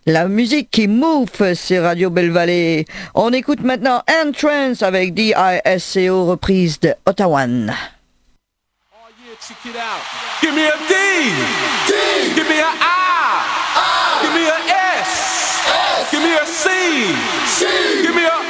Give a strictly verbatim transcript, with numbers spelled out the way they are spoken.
La musique qui move, c'est Radio Belle-Vallée. On écoute maintenant Entrance avec D I S C O, reprise de Ottawan. Oh yeah, check it out. Give me a D. D. Give me a I. I. Give me a S. S. Give me a C. C. Give me a